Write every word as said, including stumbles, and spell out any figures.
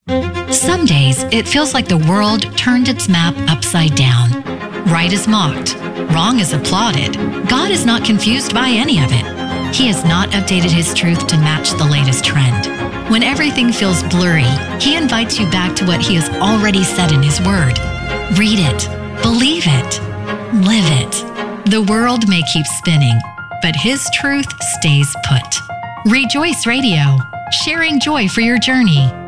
Some days, it feels like the world turned its map upside down. Right is mocked. Wrong is applauded. God is not confused by any of it. He has not updated his truth to match the latest trend. When everything feels blurry, he invites you back to what he has already said in his word. Read it. Believe it. Live it. The world may keep spinning, but his truth stays put. Rejoice Radio, sharing joy for your journey.